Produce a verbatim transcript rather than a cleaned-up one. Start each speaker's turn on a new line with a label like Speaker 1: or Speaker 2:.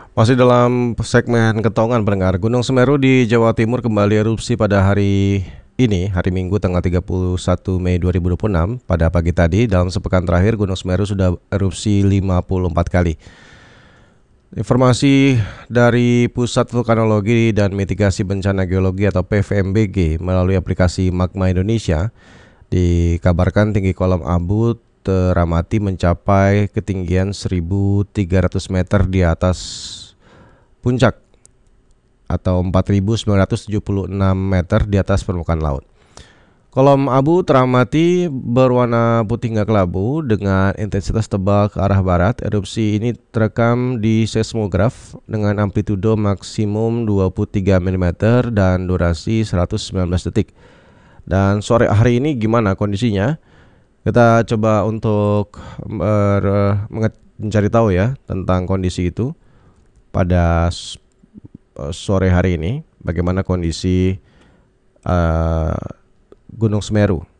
Speaker 1: Masih dalam segmen Ketongan pendengar, Gunung Semeru di Jawa Timur kembali erupsi pada hari ini, hari Minggu tanggal tiga puluh satu Mei dua ribu dua puluh enam. Pada pagi tadi, dalam sepekan terakhir Gunung Semeru sudah erupsi lima puluh empat kali. Informasi dari Pusat Vulkanologi dan Mitigasi Bencana Geologi atau P V M B G melalui aplikasi Magma Indonesia dikabarkan tinggi kolom abu teramati mencapai ketinggian seribu tiga ratus meter di atas puncak atau empat ribu sembilan ratus tujuh puluh enam meter di atas permukaan laut. Kolom abu teramati berwarna putih hingga kelabu dengan intensitas tebal ke arah barat. Erupsi ini terekam di seismograf dengan amplitudo maksimum dua puluh tiga milimeter dan durasi seratus sembilan belas detik. Dan sore hari ini gimana kondisinya? Kita coba untuk uh, mencari tahu ya tentang kondisi itu pada sore hari ini. Bagaimana kondisi uh, Gunung Semeru